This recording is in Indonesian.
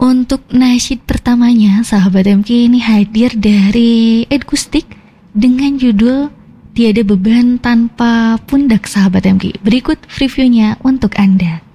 Untuk nasyid pertamanya, sahabat MK, ini hadir dari Ed Gustik dengan judul Tiada Beban Tanpa Pundak, sahabat MK. Berikut reviewnya untuk Anda.